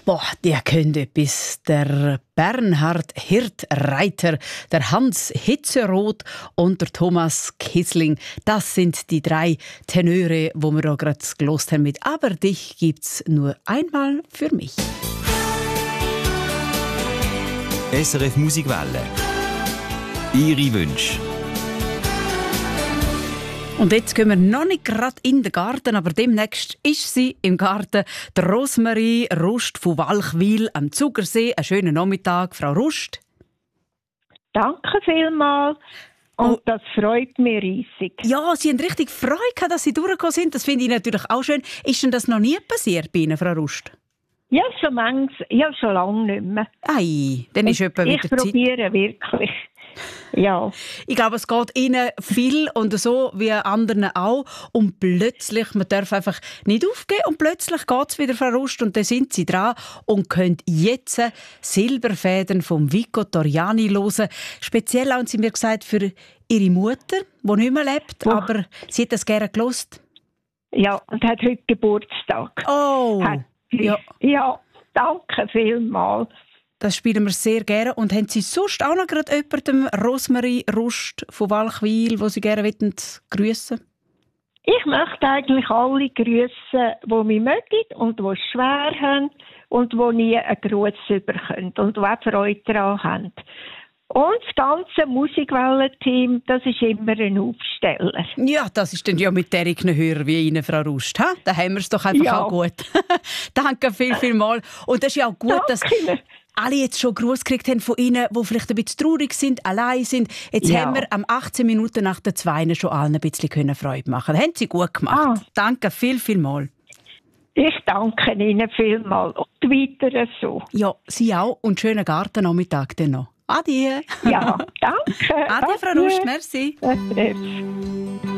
Boah, der könnte etwas. Der Bernhard Hirtreiter, der Hans Hitzeroth und der Thomas Kissling. Das sind die 3 Tenöre, wo wir da gerade gelost haben mit «Aber dich gibt's nur einmal für mich». SRF Musikwelle. Ihre Wünsche. Und jetzt gehen wir noch nicht gerade in den Garten, aber demnächst ist sie im Garten. Die Rosmarie Rust von Walchwil am Zugersee. Einen schönen Nachmittag, Frau Rust. Danke vielmals. Und das freut mich riesig. Ja, Sie haben richtig Freude gehabt, dass Sie durchgekommen sind. Das finde ich natürlich auch schön. Ist denn das noch nie passiert bei Ihnen, Frau Rust? Ja, schon lange nicht mehr. Ei, dann ist etwa wieder Zeit. Ich probiere wirklich. Ja. Ich glaube, es geht Ihnen viel und so wie anderen auch. Und plötzlich, man darf einfach nicht aufgeben und plötzlich geht es wieder, Frau Rust, und dann sind Sie dran und können jetzt Silberfäden vom Vico Toriani hören. Speziell haben Sie mir gesagt, für Ihre Mutter, die nicht mehr lebt, aber sie hat das gerne gehört. Ja, und hat heute Geburtstag. Oh! Ja, danke vielmals. Das spielen wir sehr gerne. Und haben Sie sonst auch noch gerade jemanden, Rosmarie Rust von Walchwil, wo Sie gerne grüssen wollen? Ich möchte eigentlich alle grüssen, die mich mögen und die es schwer haben und die nie einen Gruß bekommen und die auch Freude daran haben. Und das ganze Musikwellen-Team, das ist immer ein Aufsteller. Ja, das ist dann ja mit derjenigen Hörer wie Ihnen, Frau Rust. Ha? Da haben wir es doch einfach auch gut. Danke viel mal. Und das ist ja auch gut, dass alle jetzt schon Gruß gekriegt haben von Ihnen, die vielleicht ein bisschen traurig sind, allein sind. Jetzt haben wir am 18 Minuten nach der 2 schon allen ein bisschen Freude machen. Das haben Sie gut gemacht. Danke viel mal. Ich danke Ihnen vielmals und weiter so. Ja, Sie auch und schönen Gartennachmittag dann noch. Adieu. Ja, danke. Adieu, Frau Rust, merci.